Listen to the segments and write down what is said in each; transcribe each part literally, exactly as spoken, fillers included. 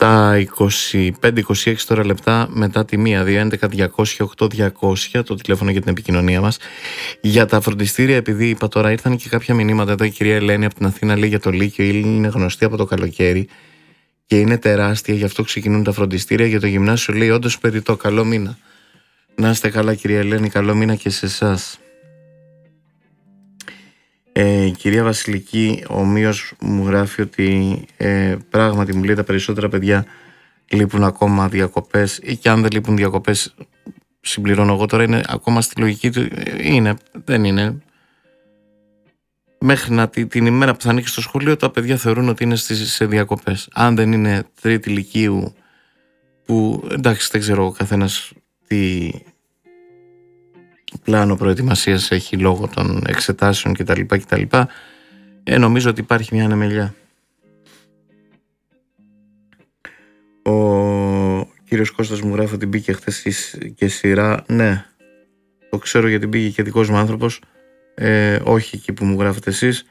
Τα είκοσι πέντε είκοσι έξι τώρα λεπτά μετά τη μία, δύο έντεκα διακόσια οκτώ διακόσια, το τηλέφωνο για την επικοινωνία μας. Για τα φροντιστήρια, επειδή είπα τώρα, ήρθαν και κάποια μηνύματα εδώ. Η κυρία Ελένη από την Αθήνα λέει για το Λύκειο, είναι γνωστή από το καλοκαίρι και είναι τεράστια, γι' αυτό ξεκινούν τα φροντιστήρια. Για το γυμνάσιο λέει όντως περιττό. Καλό μήνα. Να είστε καλά κυρία Ελένη, καλό μήνα και σε εσάς. Ε, η κυρία Βασιλική ομοίως μου γράφει ότι ε, πράγματι μου λέει τα περισσότερα παιδιά λείπουν ακόμα διακοπές, ή και αν δεν λείπουν διακοπές, συμπληρώνω εγώ τώρα, είναι ακόμα στη λογική του, είναι, δεν είναι. Μέχρι να, την ημέρα που θα ανοίξει το σχολείο τα παιδιά θεωρούν ότι είναι στις, σε διακοπές. Αν δεν είναι τρίτη λυκείου, που εντάξει δεν ξέρω ο καθένας τι πλάνο προετοιμασίας έχει λόγω των εξετάσεων κτλ. κτλ. Ε, νομίζω ότι υπάρχει μια ανεμελιά. Ο κύριος Κώστας μου γράφει ότι μπήκε χθες και σειρά. Ναι, το ξέρω γιατί μπήκε και δικός μου άνθρωπος. Ε, όχι εκεί που μου γράφετε εσείς.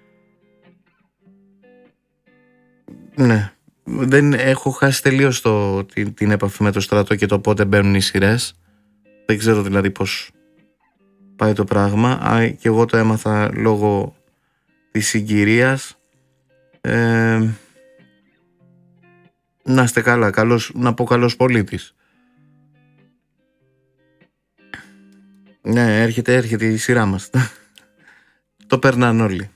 Ναι, δεν έχω χάσει τελείως το, την, την επαφή με το στρατό και το πότε μπαίνουν οι σειρές. Δεν ξέρω δηλαδή πώς πάει το πράγμα. Α, και εγώ το έμαθα λόγω της συγκυρίας. Ε, να είστε καλά, καλός, να πω καλός πολίτης. Ναι, έρχεται, έρχεται η σειρά μας. Το περνάνε όλοι.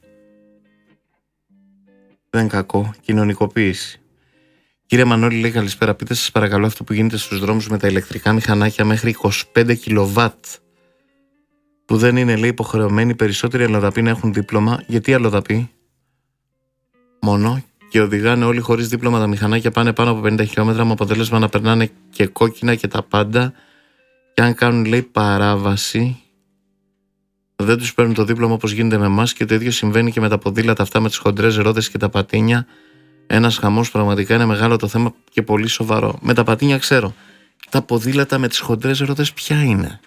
Δεν είναι κακό, κοινωνικοποίηση. Κύριε Μανώλη λέει καλησπέρα, πείτε σας παρακαλώ αυτό που γίνεται στους δρόμους με τα ηλεκτρικά μηχανάκια μέχρι είκοσι πέντε κιλοβάτ. Που δεν είναι λέει υποχρεωμένοι περισσότεροι αλλοδαποί να έχουν δίπλωμα. Γιατί αλλοδαποί μόνο, και οδηγάνε όλοι χωρίς δίπλωμα τα μηχανάκια, πάνε πάνω από πενήντα χιλιόμετρα με αποτέλεσμα να περνάνε και κόκκινα και τα πάντα, και αν κάνουν λέει παράβαση δεν τους παίρνουν το δίπλωμα όπως γίνεται με εμάς, και το ίδιο συμβαίνει και με τα ποδήλατα αυτά με τις χοντρές ρόδες και τα πατίνια. Ένας χαμός, πραγματικά είναι μεγάλο το θέμα και πολύ σοβαρό. Με τα πατίνια ξέρω, τα ποδήλατα με τις χοντρές ρόδες ποια είναι?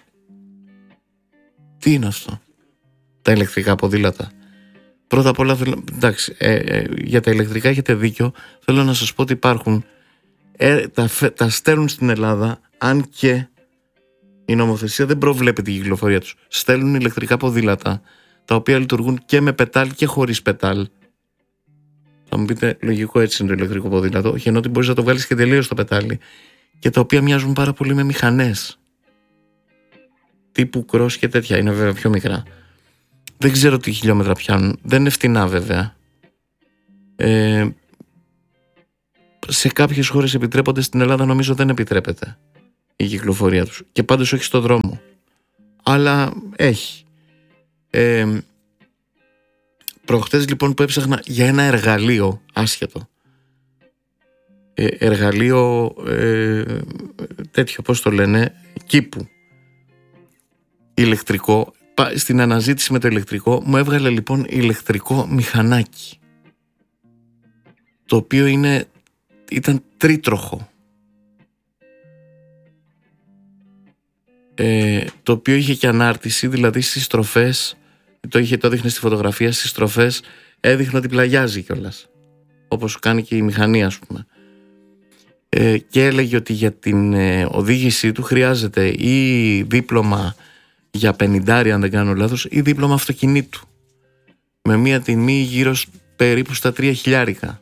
Τι είναι αυτό? Τα ηλεκτρικά ποδήλατα. Πρώτα απ' όλα, εντάξει, ε, ε, για τα ηλεκτρικά έχετε δίκιο. Θέλω να σας πω ότι υπάρχουν, ε, τα, τα στέλνουν στην Ελλάδα, αν και η νομοθεσία δεν προβλέπει την κυκλοφορία τους. Στέλνουν ηλεκτρικά ποδήλατα, τα οποία λειτουργούν και με πετάλ και χωρίς πετάλ. Θα μου πείτε, λογικό έτσι είναι το ηλεκτρικό ποδήλατο, όχι, ενώ ότι μπορείς να το βγάλεις και τελείως στο πετάλι, και τα οποία μοιάζουν πάρα πολύ με μηχανές. Τύπου cross και τέτοια, είναι βέβαια πιο μικρά. Δεν ξέρω τι χιλιόμετρα πιάνουν, δεν είναι φτηνά βέβαια. Ε, σε κάποιες χώρες επιτρέπονται, στην Ελλάδα νομίζω δεν επιτρέπεται η κυκλοφορία τους, και πάντως όχι στο δρόμο, αλλά έχει. Ε, προχτές λοιπόν που έψαχνα για ένα εργαλείο άσχετο, ε, εργαλείο ε, τέτοιο, πώς το λένε, κήπου, ηλεκτρικό, στην αναζήτηση με το ηλεκτρικό μου έβγαλε λοιπόν ηλεκτρικό μηχανάκι, το οποίο είναι, ήταν τρίτροχο, ε, το οποίο είχε και ανάρτηση, δηλαδή στις στροφές, το είχε, το δείχνε στη φωτογραφία, στις στροφές έδειχνε ότι πλαγιάζει κιόλας, όπως κάνει και η μηχανή ας πούμε, ε, και έλεγε ότι για την ε, οδήγησή του χρειάζεται ή δίπλωμα για πενηντάρι αν δεν κάνω λάθος, ή δίπλωμα αυτοκινήτου με μία τιμή γύρω περίπου στα τρία χιλιάρικα.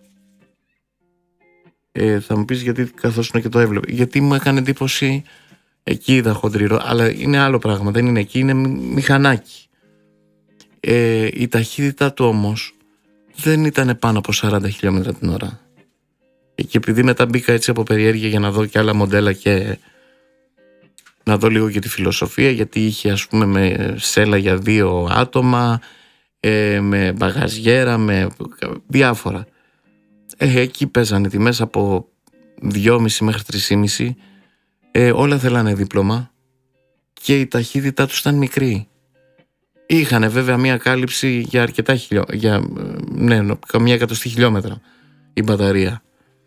Ε, θα μου πεις γιατί, καθώς είναι και το έβλεπε, γιατί μου έκανε εντύπωση, εκεί είδα χοντρή, αλλά είναι άλλο πράγμα, δεν είναι εκεί, είναι μηχανάκι. Ε, η ταχύτητα του όμως δεν ήταν πάνω από σαράντα χιλιόμετρα την ώρα, και επειδή μετά μπήκα έτσι από περιέργεια για να δω και άλλα μοντέλα και να δω λίγο και τη φιλοσοφία, γιατί είχε ας πούμε με σέλα για δύο άτομα, ε, με μπαγαζιέρα, με διάφορα, ε, εκεί παίζανε τιμές από δυόμισι μέχρι τρεις, ε, όλα θέλανε δίπλωμα και η ταχύτητά τους ήταν μικρή. Είχανε βέβαια μια κάλυψη για αρκετά χιλιόμετρα, για, ναι, καμία εκατοστή χιλιόμετρα η μπαταρία.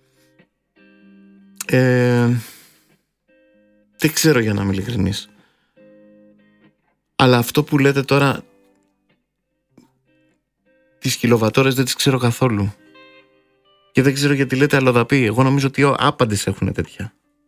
Ε, δεν ξέρω, για να είμαι ειλικρινής. Αλλά αυτό που λέτε τώρα, τις κιλοβατόρες δεν τις ξέρω καθόλου. Και δεν ξέρω γιατί λέτε αλλοδαπή. Εγώ νομίζω ότι άπαντες έχουν τέτοια.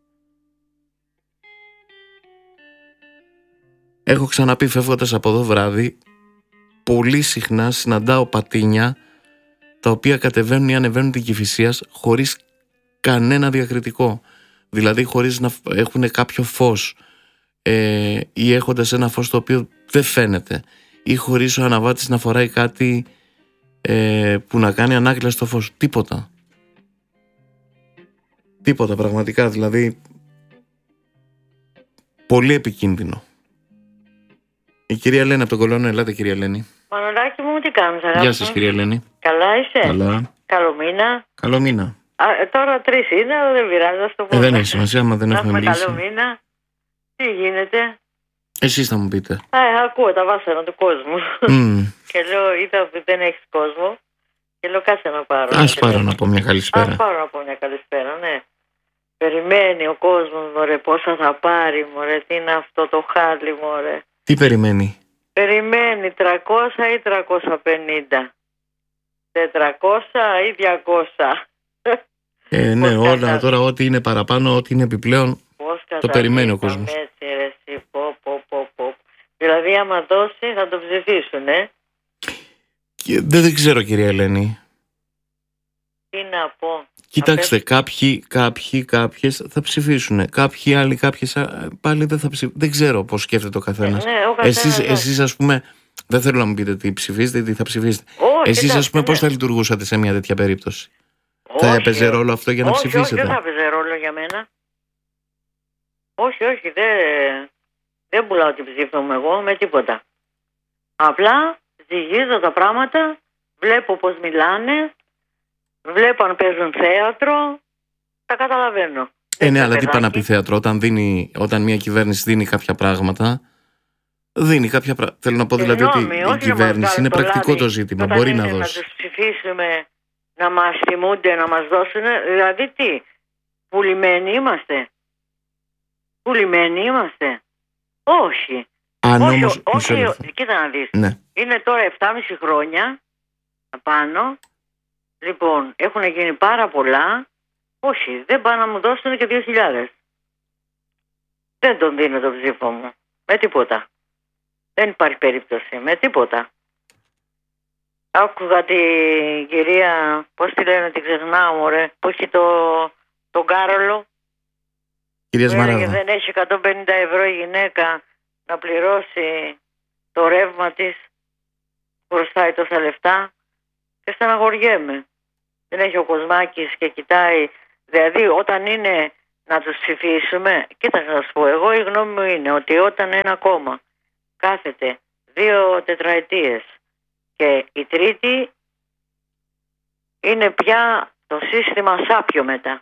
Έχω ξαναπεί φεύγοντας από εδώ βράδυ, πολύ συχνά συναντάω πατίνια τα οποία κατεβαίνουν ή ανεβαίνουν την Κηφισίας χωρίς κανένα διακριτικό. Δηλαδή χωρίς να έχουν κάποιο φως ε, ή έχοντας ένα φως το οποίο δεν φαίνεται, ή χωρίς ο αναβάτης να φοράει κάτι ε, που να κάνει ανάκλα στο φως. Τίποτα. Τίποτα πραγματικά, δηλαδή πολύ επικίνδυνο. Η κυρία Ελένη από τον Κολώνο. Ελάτε κυρία Ελένη. Μανολάκι μου, τι κάνεις αγάπη? Γεια σας κυρία Ελένη. Καλά είσαι? Καλά. Καλό μήνα. Καλό μήνα. Α, τώρα τρεις είναι, αλλά δεν πειράζει, ας το πούμε. Ε, δεν έχει σημασία, άμα δεν έχουμε μιλήσει. Καλό μήνα. Τι γίνεται? Εσείς θα μου πείτε. Α, ακούω τα βάσανα του κόσμου. Mm. Και λέω, είδα ότι δεν έχεις κόσμο. Και λέω, κάτσε να πάρω. Ας πάρω να πω μια καλησπέρα. Ας πάρω να πω μια καλησπέρα, ναι. Περιμένει ο κόσμος, μωρέ, πόσα θα πάρει, μωρέ, τι είναι αυτό το χάλι, μωρέ. Τι περιμένει? Περιμένει τριακόσια ή τριακόσια πενήντα, τετρακόσια ή διακόσια. Ε, ναι, όλα κατα... τώρα ό,τι είναι παραπάνω, ό,τι είναι επιπλέον, το περιμένει ο κόσμος. Έτσι, ρε, εσύ, πω, πω, πω, πω. Δηλαδή άμα δώσει θα το ψηφίσουν, ε. Και, δεν, δεν ξέρω κυρία Ελένη. Τι να πω. Κοιτάξτε, κάποιοι, κάποιοι, κάποιες θα ψηφίσουν. Κάποιοι άλλοι, κάποιες πάλι δεν θα ψηφίσουν. Δεν ξέρω πώς σκέφτεται ο καθένας. Ε, ναι, ο καθένας εσείς, ναι. εσείς ας πούμε, δεν θέλω να μου πείτε τι ψηφίζετε ή τι θα ψηφίσετε. Όχι, εσείς ας πούμε ναι. πώς θα λειτουργούσατε σε μια τέτοια περίπτωση? Όχι, θα έπαιζε ρόλο αυτό για να όχι, ψηφίσετε? Όχι, δεν θα έπαιζε ρόλο για μένα. Όχι, όχι, δεν, δεν πουλάω την ψήφο μου εγώ με τίποτα. Απλά ζυγίζω τα πράγματα, βλέπω πώς μιλάνε, βλέπω αν παίζουν θέατρο, τα καταλαβαίνω. Ε, ναι, αλλά τι πάει να πει θέατρο, όταν, δίνει, όταν μια κυβέρνηση δίνει κάποια πράγματα, δίνει κάποια πράγματα. Θέλω να πω δηλαδή Συγγνώμη, ότι η κυβέρνηση είναι πρακτικό λάδι, το ζήτημα, μπορεί να δώσει. Να τους ψηφίσουμε, να μας θυμούνται, να μας δώσουν, δηλαδή τι, πουλημένοι είμαστε. Πουλημένοι είμαστε. Όχι. Αν όχι, όμως, όχι, όχι, κοίτα να δεις. Ναι. Είναι τώρα επτά και μισό χρόνια απάνω. Λοιπόν, έχουν γίνει πάρα πολλά. Όχι, δεν πάνε να μου δώσουν και δύο χιλιάδες. Δεν τον δίνω το ψήφο μου. Με τίποτα. Δεν υπάρχει περίπτωση. Με τίποτα. Άκουγα την κυρία, πώς τη λένε, την ξεχνάω μωρέ, που έχει το, τον Κάρολο. Κυρία Σμαράγδα. Δεν έχει εκατόν πενήντα ευρώ η γυναίκα να πληρώσει το ρεύμα της. Χρωστάει τόσα λεφτά. Και στεναχωριέμαι. Δεν έχει ο Κοσμάκης και κοιτάει. Δηλαδή όταν είναι να τους ψηφίσουμε, κοίτα να σας πω, εγώ η γνώμη μου είναι ότι όταν ένα κόμμα κάθεται δύο τετραετίες και η τρίτη είναι πια το σύστημα σάπιο μετά.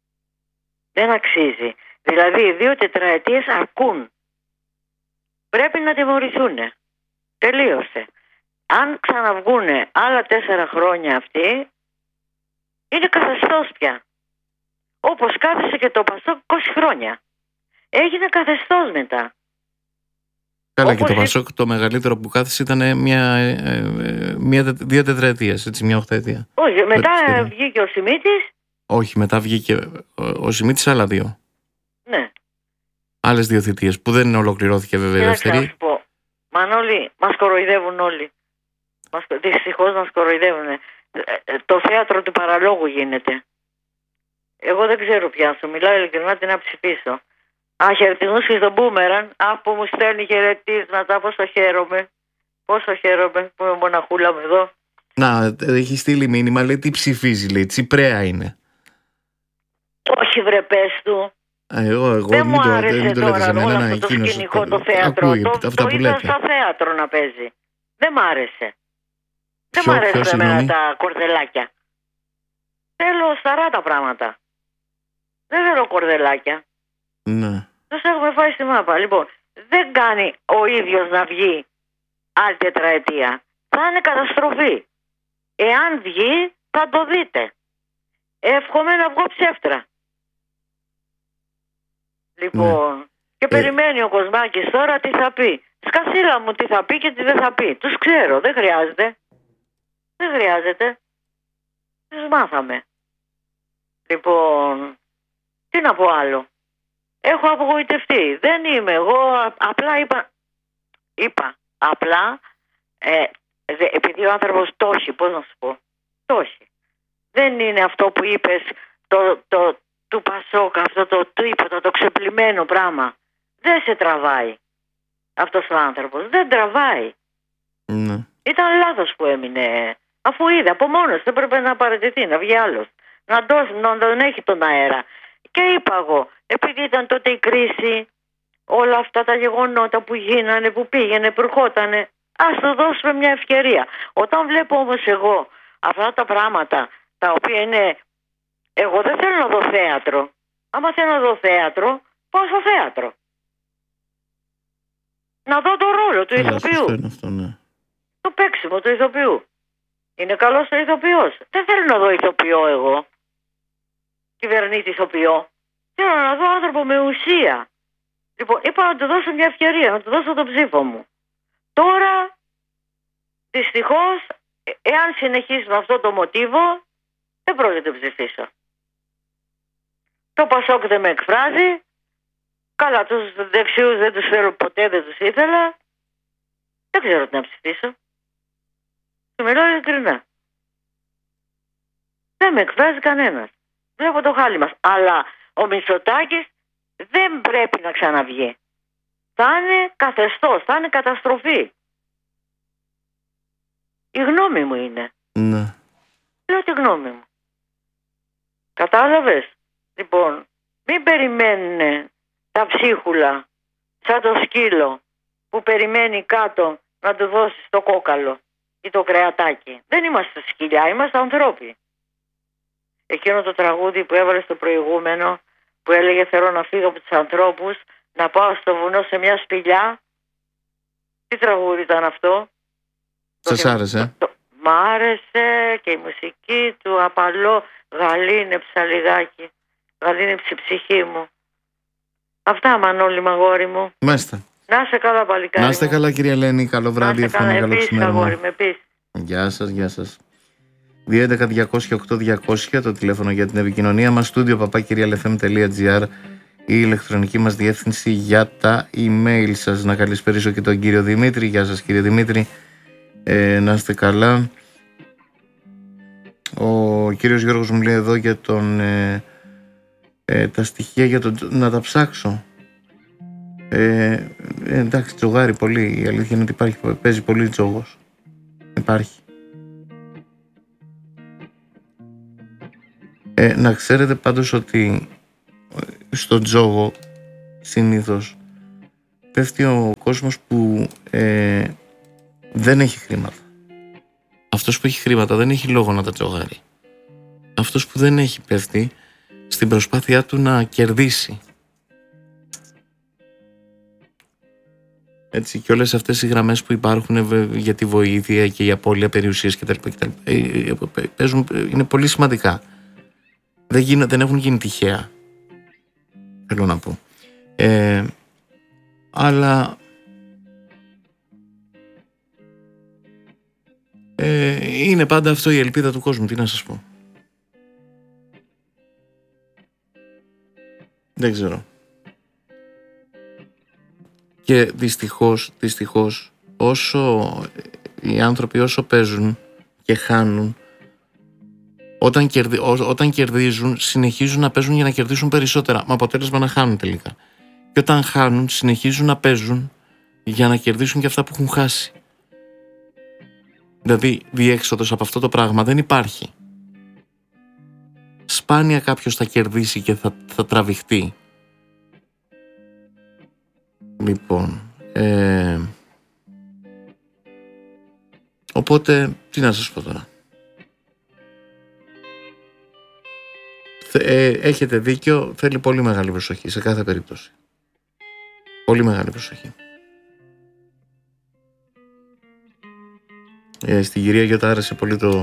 Δεν αξίζει. Δηλαδή οι δύο τετραετίες αρκούν. Πρέπει να τιμωρηθούν. Τελείωσε. Αν ξαναβγούνε άλλα τέσσερα χρόνια αυτοί, είναι καθεστώς πια. Όπως κάθεσε και το Πασόκ είκοσι χρόνια. Έγινε καθεστώς μετά. Καλά, όπως και το Πασόκ το μεγαλύτερο που κάθεσε ήταν μια, ε, μια, δύο τετραετίες, έτσι, μια οχταετία. Όχι, μετά βγήκε ο Σιμίτης. Όχι, μετά βγήκε ο, ο Σιμίτης άλλα δύο. Ναι. Άλλες δύο θητείες που δεν ολοκληρώθηκε βέβαια η δεύτερη. Να σου πω, Μανώλη, μας κοροϊδεύουν όλοι. Μας, δυστυχώς μας κοροϊδεύουν. Ε, ε, το θέατρο του παραλόγου γίνεται. Εγώ δεν ξέρω πια, σου μιλάω ειλικρινά τι να ψηφίσω. Α, χαιρετισμούς και στον Μπούμεραν. Α, που μου στέλνει χαιρετίσματα, πόσο χαίρομαι. Πόσο χαίρομαι που είμαι μοναχούλα μου εδώ. Να, έχει στείλει μήνυμα, λέει τι ψηφίζει, λέει, Τσιπρέα είναι. Όχι βρε πες του. Α, εγώ, εγώ δεν μου το, άρεσε δεν το τώρα όλο αυτό το εκείνος, σκηνικό, το θέατρο. Ακούει, το αυτά το που είδα λέτε. στο θέατρο να παίζει. Δεν μ' άρεσε. Ποιο, δεν μ' άρεσαν εμένα ποιο, τα κορδελάκια. Θέλω σαράντα πράγματα. Δεν θέλω κορδελάκια. Ναι. Τους έχουμε φάει στη μάπα. Λοιπόν, δεν κάνει ο ίδιος να βγει άλλη τετραετία. Θα είναι καταστροφή. Εάν βγει, θα το δείτε. Εύχομαι να βγω ψεύτρα. Λοιπόν, ναι. Και ε... περιμένει ο Κοσμάκης τώρα τι θα πει. Σκασίλα μου τι θα πει και τι δεν θα πει. Τους ξέρω, δεν χρειάζεται. Δεν χρειάζεται. Τους μάθαμε. Λοιπόν, τι να πω άλλο. Έχω απογοητευτεί. Δεν είμαι εγώ, απλά είπα, είπα, απλά, ε, δε, επειδή ο άνθρωπος το έχει, πώς να σου πω, το έχει. Δεν είναι αυτό που είπες, το, το, του Πασόκ, αυτό το τίποτα, το ξεπλημμένο πράγμα. Δεν σε τραβάει αυτός ο άνθρωπος, δεν τραβάει. Ναι. Ήταν λάθος που έμεινε, αφού είδε από μόνος, δεν πρέπει να παραιτηθεί, να βγει άλλος. Να, δώσει, να τον έχει τον αέρα. Και είπα εγώ, επειδή ήταν τότε η κρίση, όλα αυτά τα γεγονότα που γίνανε, που πήγαινε, που ερχότανε, ας το δώσουμε μια ευκαιρία. Όταν βλέπω όμως εγώ αυτά τα πράγματα, τα οποία είναι, εγώ δεν θέλω να δω θέατρο. Άμα θέλω να δω θέατρο, πάω στο θέατρο. Να δω τον ρόλο του ηθοποιού. Είναι αυτό, ναι. Το παίξιμο του ηθοποιού. Είναι καλός ο ηθοποιός. Δεν θέλω να δω ηθοποιό εγώ. Κυβερνήτη ηθοποιό. Θέλω να δω άνθρωπο με ουσία. Λοιπόν, είπα να του δώσω μια ευκαιρία, να του δώσω τον ψήφο μου. Τώρα, δυστυχώς, εάν συνεχίσει με αυτό το μοτίβο, δεν πρόκειται να ψηφίσω. Το Πασόκ δεν με εκφράζει. Καλά, τους δεξιούς δεν τους θέλω ποτέ, δεν τους ήθελα. Δεν ξέρω τι να ψηφίσω. Του μιλάω ειλικρινά. Δεν με εκφράζει κανένας. Βλέπω το χάλι μας. Αλλά ο Μητσοτάκης δεν πρέπει να ξαναβγεί. Θα είναι καθεστώς, θα είναι καταστροφή. Η γνώμη μου είναι. Ναι. Λέω τη γνώμη μου. Κατάλαβες? Λοιπόν, μην περιμένουν τα ψίχουλα σαν το σκύλο που περιμένει κάτω να του δώσεις το κόκαλο ή το κρεατάκι. Δεν είμαστε σκυλιά, είμαστε ανθρώποι. Εκείνο το τραγούδι που έβαλε στο προηγούμενο, που έλεγε θέλω να φύγω από τους ανθρώπους, να πάω στο βουνό σε μια σπηλιά. Τι τραγούδι ήταν αυτό? Σας άρεσε? Το... Μ' άρεσε και η μουσική του, απαλό, γαλήνεψα λιγάκι. Γαλήνεψε η ψυχή μου. Αυτά, Μανώλη, μαγόρι μου. Μάλιστα. Να είστε καλά, παλικάρι. Να είστε καλά, κυρία Ελένη. Καλό βράδυ, εύχομαι καλό ξημέρωμα. Γεια σας, γεια σας. δύο έντεκα διακόσια οκτώ διακόσια το τηλέφωνο για την επικοινωνία μας. Στούντιο παπάκυριαλεφm.gr η ηλεκτρονική μας διεύθυνση για τα email σας. Να καλησπερίσω και τον κύριο Δημήτρη. Γεια σας, κύριε Δημήτρη. Ε, να είστε καλά. Ο κύριος Γιώργος μου λέει εδώ για τον, ε, ε, τα στοιχεία για τον, να τα ψάξω. Ε, ε, εντάξει, τζογάρει πολύ. Η αλήθεια είναι ότι υπάρχει, παίζει πολύ τζόγος. Υπάρχει. Ε, να ξέρετε πάντως ότι στο τζόγο συνήθως πέφτει ο κόσμος που ε, δεν έχει χρήματα. Αυτός που έχει χρήματα δεν έχει λόγο να τα τζογάρει. Αυτός που δεν έχει πέφτει στην προσπάθειά του να κερδίσει. Έτσι, και όλες αυτές οι γραμμές που υπάρχουν για τη βοήθεια και η απώλεια περιουσίας κτλ. Παίζουν, είναι πολύ σημαντικά. Δεν, γίνω, δεν έχουν γίνει τυχαία. Θέλω να πω. Ε, αλλά ε, είναι πάντα αυτό η ελπίδα του κόσμου. Τι να σας πω. Δεν ξέρω. Και δυστυχώς, δυστυχώς, όσο οι άνθρωποι όσο παίζουν και χάνουν, όταν, κερδι, ό, όταν κερδίζουν συνεχίζουν να παίζουν για να κερδίσουν περισσότερα, με αποτέλεσμα να χάνουν τελικά. Και όταν χάνουν συνεχίζουν να παίζουν για να κερδίσουν και αυτά που έχουν χάσει. Δηλαδή διέξοδος από αυτό το πράγμα δεν υπάρχει. Σπάνια κάποιος θα κερδίσει και θα, θα τραβηχτεί. Λοιπόν, ε, οπότε τι να σας πω τώρα. Ε, έχετε δίκιο, θέλει πολύ μεγάλη προσοχή σε κάθε περίπτωση. Πολύ μεγάλη προσοχή. Ε, στην κυρία Γιώτα άρεσε πολύ το,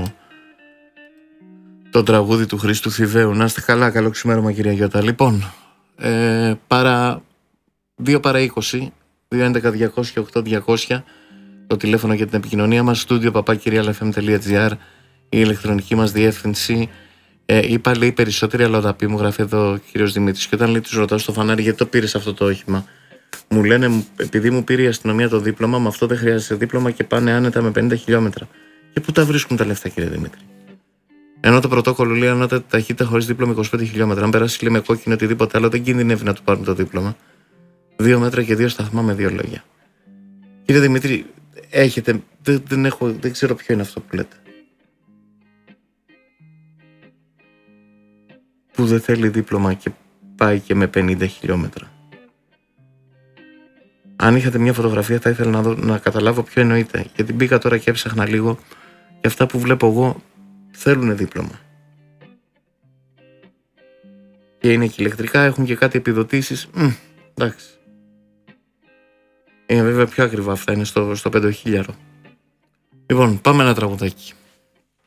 το τραγούδι του Χρήστου Θηβαίου. Να είστε καλά, καλό ξημέρωμα κυρία Γιώτα. Λοιπόν, ε, παρά δύο παρά είκοσι, δύο έντεκα διακόσια οκτώ διακόσια το τηλέφωνο για την επικοινωνία μας. Στούντιο παπάκυριαλεφm.gr η ηλεκτρονική μας διεύθυνση. Ε, είπα λέει περισσότερη αλλοδαπή, μου γράφει εδώ ο κύριος Δημήτρης. Και όταν λέει τους ρωτάω στο φανάρι γιατί το πήρες αυτό το όχημα, μου λένε επειδή μου πήρε η αστυνομία το δίπλωμα, με αυτό δεν χρειάζεται δίπλωμα και πάνε άνετα με πενήντα χιλιόμετρα. Και πού τα βρίσκουν τα λεφτά, κύριε Δημήτρη? Ενώ το πρωτόκολλο λέει ανώτατη ταχύτητα χωρίς δίπλωμα είκοσι πέντε χιλιόμετρα. Αν περάσει λέει με κόκκινο οτιδήποτε άλλο, δεν κινδυνεύει να του πάρουν το δίπλωμα. Δύο μέτρα και δύο σταθμά με δύο λόγια. Κύριε Δημήτρη, έχετε. Δεν, δεν, έχω, δεν ξέρω ποιο είναι αυτό που λέτε. Που δεν θέλει δίπλωμα και πάει και με πενήντα χιλιόμετρα. Αν είχατε μια φωτογραφία, θα ήθελα να, δω, να καταλάβω ποιο εννοείται. Γιατί μπήκα τώρα και έψαχνα λίγο και αυτά που βλέπω εγώ θέλουν δίπλωμα. Και είναι και ηλεκτρικά, έχουν και κάτι επιδοτήσεις. Μ, εντάξει. Είναι βέβαια πιο ακριβά αυτά, είναι στο, στο πέντε χιλιάδες. Λοιπόν, πάμε ένα τραγουδάκι.